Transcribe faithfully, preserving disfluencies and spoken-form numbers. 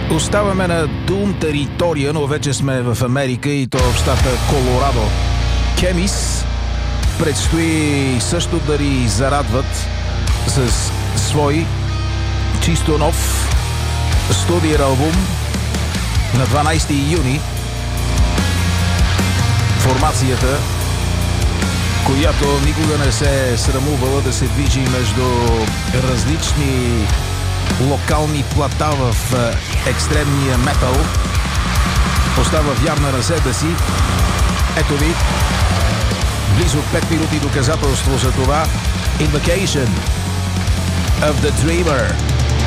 Оставаме на Дум територия, но вече сме в Америка и то в щата Колорадо. Кемис предстои също да ни зарадват с свой чисто нов студиен албум на дванайсети юни. Формацията, която никога не се е срамувала да се движи между различни локални плата в екстремния метал, остава вярна на себе си. Ето ви близо пет минути доказателство за това. Invocation of the Dreamer.